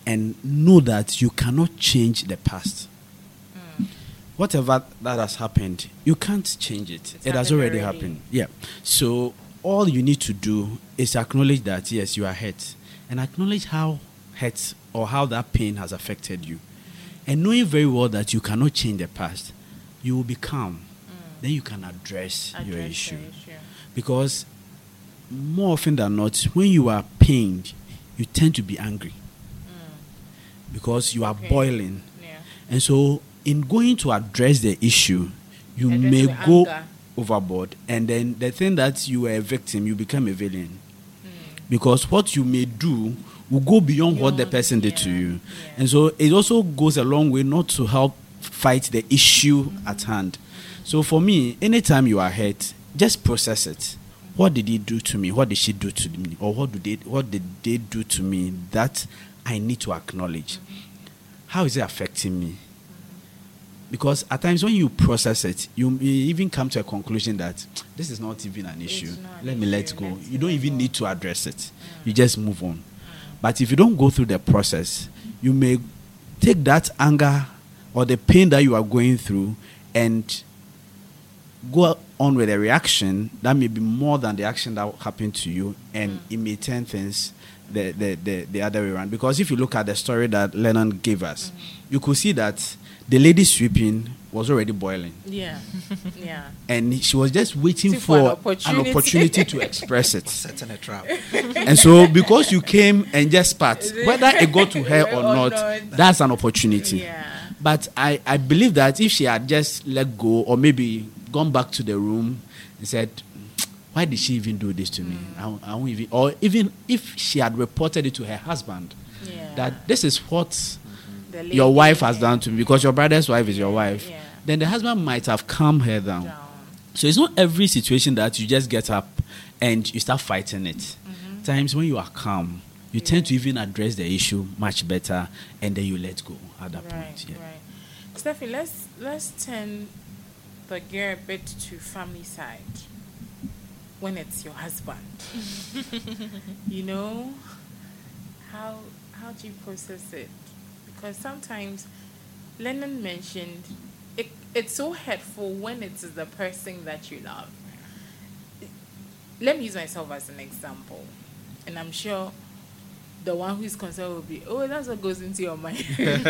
and know that you cannot change the past. Whatever that has happened, you can't change it. It has already happened. Yeah. So all you need to do is acknowledge that, yes, you are hurt. And acknowledge how hurt or how that pain has affected you. And knowing very well that you cannot change the past, you will be calm. Then you can address your issue. Because more often than not, when you are pained, you tend to be angry. Because you are boiling. Yeah. And so in going to address the issue, you may go overboard. And then the thing that you were a victim, you become a villain. Because what you may do will go beyond what the person did to you. And so it also goes a long way not to help fight the issue at hand. So for me, anytime you are hurt, just process it. What did he do to me? What did she do to me? Or what did they do to me that I need to acknowledge? How is it affecting me? Because at times when you process it, you may even come to a conclusion that this is not even an issue. Let me let go. You don't even need to address it. You just move on. But if you don't go through the process, you may take that anger or the pain that you are going through and go on with a reaction that may be more than the action that happened to you, and it may turn things the other way around. Because if you look at the story that Lennon gave us, you could see that the lady sweeping was already boiling. Yeah. And she was just waiting for an opportunity to express it. Setting a trap. And so because you came and just spat, whether it got to her or not, that's an opportunity. Yeah. But I believe that if she had just let go, or maybe gone back to the room and said, why did she even do this to me? I won't even, or even if she had reported it to her husband, that this is what your wife has done to me, because your brother's wife is your wife, then the husband might have calmed her down. So it's not every situation that you just get up and you start fighting it. Times when you are calm, you tend to even address the issue much better, and then you let go at that point. Right. Steffi, let's turn the gear a bit to family side. When it's your husband, you know, how do you process it? Because sometimes Lennon mentioned it's so hurtful when it's the person that you love. Let me use myself as an example, and I'm sure the one who's concerned will be, oh, that's what goes into your mind.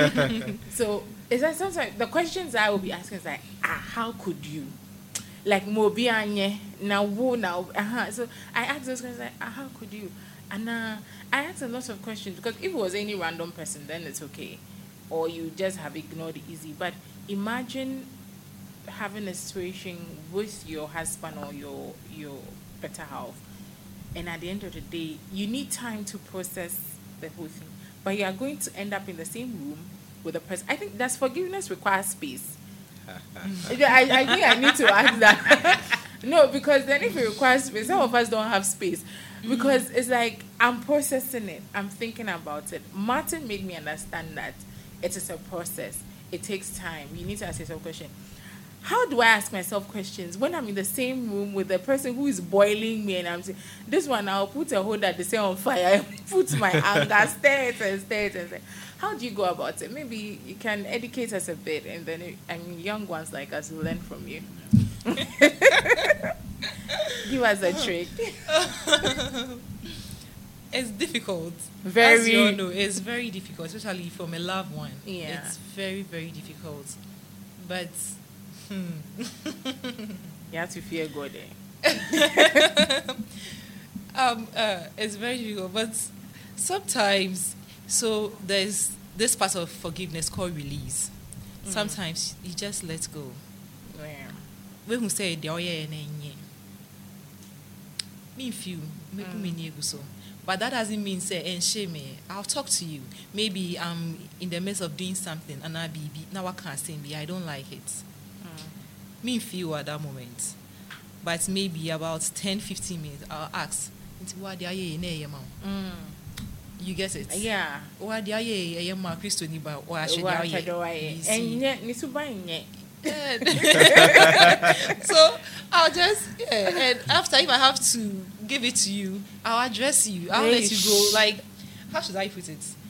So it's like sometimes the questions I will be asking is like, how could you? Like Mobi Anye, now. So I asked those questions like, how could you? And I asked a lot of questions, because if it was any random person, then it's okay, or you just have ignored it easy. But imagine having a situation with your husband or your better half, and at the end of the day, you need time to process the whole thing. But you are going to end up in the same room with the person. I think that forgiveness requires space. I think I need to add that. No, because then if it requires space, some of us don't have space. Because it's like, I'm processing it. I'm thinking about it. Martin made me understand that it is a process. It takes time. You need to ask yourself questions. How do I ask myself questions when I'm in the same room with the person who is boiling me, and I'm saying, this one, I'll put a hold that they say on fire, put my anger, stare it. How do you go about it? Maybe you can educate us a bit, and then, young ones like us will learn from you. Give us a trick. It's difficult. Very. As you all know, it's very difficult, especially from a loved one. Yeah. It's very, very difficult. But you have to fear God. It's very difficult, but sometimes, so there's this part of forgiveness called release. Sometimes you just let go. When we say me feel but that doesn't mean say and shame me. I'll talk to you. Maybe I'm in the midst of doing something and I be now I can't say I don't like it. Me feel at that moment. But maybe about 10-15 minutes I'll ask, what do you get it? Yeah. What do you Christo niba or I should So I'll just and after, if I have to give it to you, I'll address you. I'll let you go. Like, how should I put it?